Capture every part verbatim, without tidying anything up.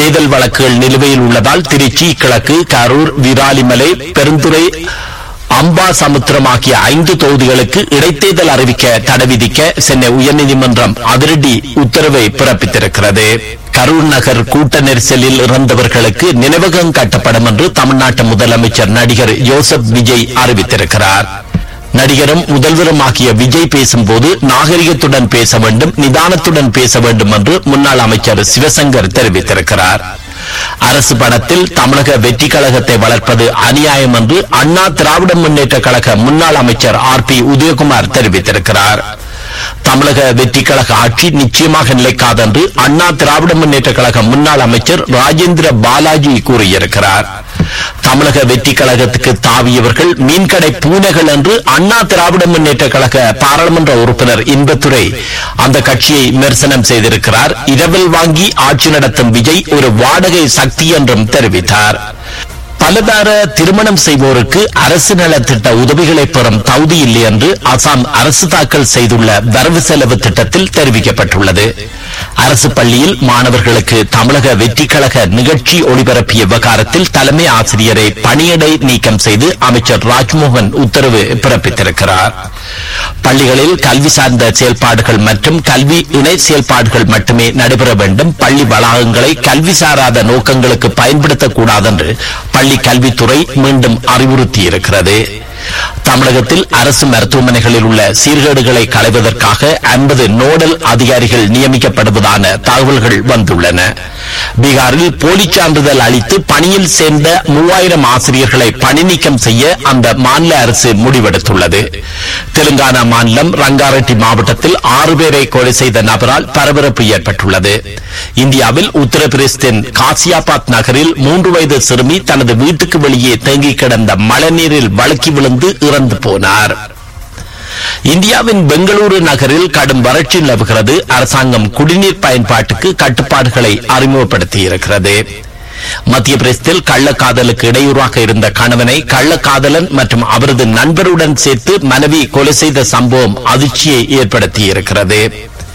தேர்தல் வழக்குகள் நிலுவையில் உள்ளதால் திருச்சி, கிழக்கு, கரூர், விராலிமலை, பெருந்துறை, அம்பாசமுத்திரம் ஆகிய ஐந்து தொகுதிகளுக்கு இடைத்தேர்தல் அறிவிக்க தடை விதிக்க சென்னை உயர்நீதிமன்றம் அதிரடி உத்தரவை பிறப்பித்திருக்கிறது. கரூர் நகர் கூட்ட நெரிசலில் இறந்தவர்களுக்கு நினைவகம் கட்டப்படும் என்று தமிழ்நாட்டு முதலமைச்சர் நடிகர் ஜோசப் விஜய் அறிவித்திருக்கிறார். நடிகரும் முதல்வரும் ஆகிய விஜய் பேசும்போது நாகரிகத்துடன் பேச வேண்டும், நிதானத்துடன் பேச வேண்டும் என்று முன்னாள் அமைச்சர் சிவசங்கர் தெரிவித்திருக்கிறார். அரசு பணத்தில் தமிழக வெற்றி கழகத்தை வளர்ப்பது அநியாயம் என்று அண்ணா திராவிட முன்னேற்ற கழக முன்னாள் அமைச்சர் ஆர் பி உதயகுமார் தெரிவித்திருக்கிறார். தமிழக வெற்றி கழக ஆட்சி நிச்சயமாக நிலைக்காது என்று அண்ணா திராவிட முன்னேற்ற கழக முன்னாள் அமைச்சர் ராஜேந்திர பாலாஜி கூறியிருக்கிறார். தமிழக வெற்றி கழகத்துக்கு தாவியவர்கள் மீன்கடை பூனைகள் என்று அண்ணா திராவிட முன்னேற்ற கழக பாராளுமன்ற உறுப்பினர் இன்பத்துரை அந்த கட்சியை விமர்சனம் செய்திருக்கிறார். இரவல் வாங்கி ஆட்சி நடத்தும் விஜய் ஒரு வாடகை சக்தி என்றும் தெரிவித்தார். பலதார திருமணம் செய்வோருக்கு அரசு நலத்திட்ட உதவிகளை பெறும் தகுதி இல்லை என்று அசாம் அரசு தாக்கல் செய்துள்ள வரவு செலவு திட்டத்தில் தெரிவிக்கப்பட்டுள்ளது. அரசு பள்ளியில் மாணவர்களுக்கு தமிழக வெற்றி கழக நிகழ்ச்சி ஒளிபரப்பிய விவகாரத்தில் தலைமை ஆசிரியரை பணியிடை நீக்கம் செய்து அமைச்சர் ராஜ்மோகன் உத்தரவு பிறப்பித்திருக்கிறார். பள்ளிகளில் கல்வி சார்ந்த செயல்பாடுகள் மற்றும் கல்வி இணை செயல்பாடுகள் மட்டுமே நடைபெற வேண்டும். பள்ளி வளாகங்களை கல்வி சாராத நோக்கங்களுக்கு பயன்படுத்தக்கூடாது என்று பள்ளி கல்வித்துறை மீண்டும் அறிவுறுத்தியிருக்கிறது. தமிழகத்தில் அரசு மருத்துவமனைகளில் உள்ள சீர்கேடுகளை களைவதற்காக ஐம்பது நோடல் அதிகாரிகள் நியமிக்கப்படுவதான தகவல்கள் வந்துள்ளன. பீகாரில் போலி சான்றிதழ் அளித்து பணியில் சேர்ந்த மூவாயிரம் ஆசிரியர்களை பணி நீக்கம் செய்ய அந்த மாநில அரசு முடிவெடுத்துள்ளது. தெலுங்கானா மாநிலம் ரங்காரெட்டி மாவட்டத்தில் ஆறு பேரை கொலை செய்த நபரால் பரபரப்பு ஏற்பட்டுள்ளது. இந்தியாவில் உத்தரப்பிரதேசத்தின் காசியாபாத் நகரில் மூன்று வயது சிறுமி தனது வீட்டுக்கு வெளியே தேங்கி கிடந்த மழைநீரில் வழுக்கி விழுந்து இறந்து போனார். இந்தியாவின் பெங்களூரு நகரில் கடும் வறட்சி நிலவுகிறது. அரசாங்கம் குடிநீர் பயன்பாட்டுக்கு கட்டுப்பாடுகளை அறிமுகப்படுத்தியிருக்கிறது. மத்திய பிரதேசத்தில் கள்ளக்காதலுக்கு இடையூறாக இருந்த கணவனை கள்ளக்காதலன் மற்றும் அவரது நண்பருடன் சேர்த்து மனைவி கொலை செய்த சம்பவம் அதிர்ச்சியை ஏற்படுத்தியிருக்கிறது.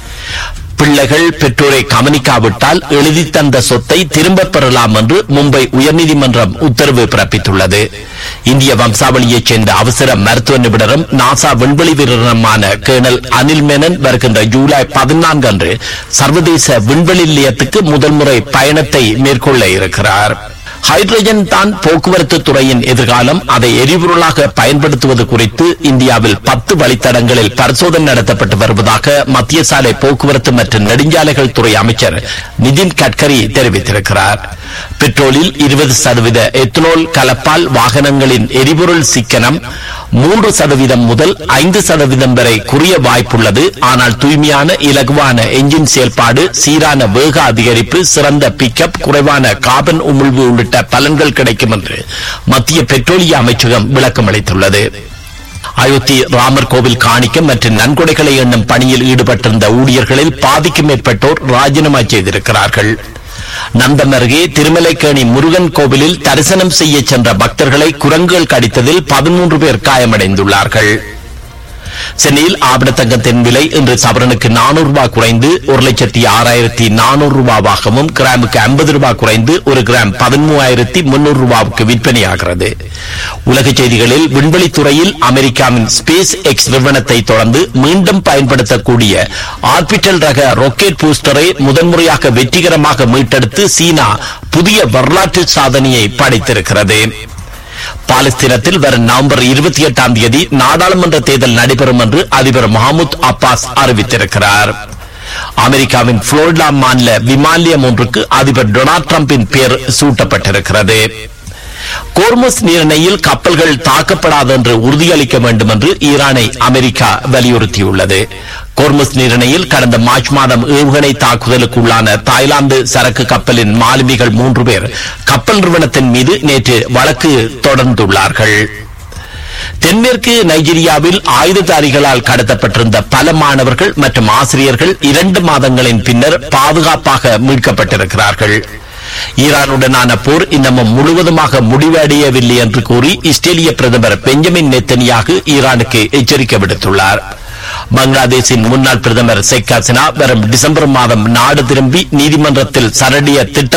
பிள்ளைகள் பெற்றோரை கவனிக்காவிட்டால் எழுதி தந்த சொத்தை திரும்பப் பெறலாம் என்று மும்பை உயர்நீதிமன்றம் உத்தரவு பிறப்பித்துள்ளது. இந்திய வம்சாவளியைச் சேர்ந்த அவசர மருத்துவ நிபுணரும் நாசா விண்வெளி வீரருமான கேர்னல் அனில் மேனன் வருகின்ற ஜூலை பதினான்கு அன்று சர்வதேச விண்வெளி நிலையத்துக்கு முதல் முறை பயணத்தை மேற்கொள்ள இருக்கிறார். ஹைட்ரஜன் தான் போக்குவரத்து துறையின் எதிர்காலம். அதை எரிபொருளாக பயன்படுத்துவது குறித்து இந்தியாவில் பத்து வழித்தடங்களில் பரிசோதனை நடத்தப்பட்டு வருவதாக மத்திய சாலை போக்குவரத்து மற்றும் நெடுஞ்சாலைகள் துறை அமைச்சர் நிதின் கட்கரி தெரிவித்திருக்கிறார். பெட்ரோலில் இருபது சதவீத எத்தனால் கலப்பால் வாகனங்களின் எரிபொருள் சிக்கனம் மூன்று சதவீதம் முதல் ஐந்து சதவீதம் வரை குறைய வாய்ப்புள்ளது. ஆனால் தூய்மையான இலகுவான என்ஜின் செயல்பாடு, சீரான வேக அதிகரிப்பு, சிறந்த பிக்கப், குறைவான கார்பன் உமிழ்வு உள்ளிட்ட பலன்கள் கிடைக்கும் என்று மத்திய பெட்ரோலிய அமைச்சகம் விளக்கம் அளித்துள்ளது. அயோத்தி ராமர் கோவில் காணிக்கம் மற்றும் நன்கொடைகளை எண்ணும் பணியில் ஈடுபட்டிருந்த ஊழியர்களில் பாதிக்கும் மேற்பட்டோர் ராஜினாமா செய்திருக்கிறார்கள். நந்தம் அருகே திருமலைக்கேணி முருகன் கோவிலில் தரிசனம் செய்ய சென்ற பக்தர்களை குரங்குகள் கடித்ததில் பதிமூன்று பேர் காயமடைந்துள்ளார்கள். சென்னையில் ஆபணத்தங்கத்தின் விலை இன்று சவரனுக்கு நானூறு ரூபாய் குறைந்து ஒரு லட்சத்தி ஆறாயிரத்தி நானூறு ரூபாவாகவும், கிராமுக்கு ஐம்பது ரூபாய் குறைந்து ஒரு கிராம் பதிமூவாயிரத்தி முன்னூறு ரூபாவுக்கு விற்பனையாகிறது. உலக செய்திகளில் விண்வெளித்துறையில் அமெரிக்காவின் ஸ்பேஸ் எக்ஸ் நிறுவனத்தை தொடர்ந்து மீண்டும் பயன்படுத்தக்கூடிய ஆர்பிட்டல் ரக ராக்கெட் பூஸ்டரை முதன்முறையாக வெற்றிகரமாக மீட்டெடுத்து சீனா புதிய வரலாற்று சாதனையை படைத்திருக்கிறது. பாலஸ்தீனத்தில் வரும் நவம்பர் இருபத்தி எட்டாம் தேதி நாடாளுமன்ற தேர்தல் நடைபெறும் என்று அதிபர் மஹமூத் அப்பாஸ் அறிவித்திருக்கிறார். அமெரிக்காவின் புளோரிடா மாநில விமான நிலையம் ஒன்றுக்கு அதிபர் டொனால்டு டிரம்பின் பெயர் சூட்டப்பட்டிருக்கிறது. கோர்முஸ் நீரிணையில் கப்பல்கள் தாக்கப்படாது என்று உறுதியளிக்க வேண்டும் என்று ஈரானை அமெரிக்கா வலியுறுத்தியுள்ளது. கோர்முஸ் நீரிணையில் கடந்த மார்ச் மாதம் ஏவுகணை தாக்குதலுக்கு உள்ளான தாய்லாந்து சரக்கு கப்பலின் மாலுமிகள் மூன்று பேர் கப்பல் நிறுவனத்தின் மீது நேற்று வழக்கு தொடர்ந்துள்ளார்கள். தென்மேற்கு நைஜீரியாவில் ஆயுததாரிகளால் கடத்தப்பட்டிருந்த பல மாணவர்கள் மற்றும் ஆசிரியர்கள் இரண்டு மாதங்களின் பின்னர் பாதுகாப்பாக மீட்கப்பட்டிருக்கிறார்கள். ஈரானுடனான போர் இன்னமும் முழுவதுமாக முடிவடையவில்லை என்று கூறி இஸ்ரேலிய பிரதமர் பெஞ்சமின் நெத்தனியாகு ஈரானுக்கு எச்சரிக்கை விடுத்துள்ளார். பங்களாதேஷின் முன்னாள் பிரதமர் ஷேக் ஹசீனா வரும் டிசம்பர் மாதம் நாடு திரும்பி நீதிமன்றத்தில் சரடிய திட்டம்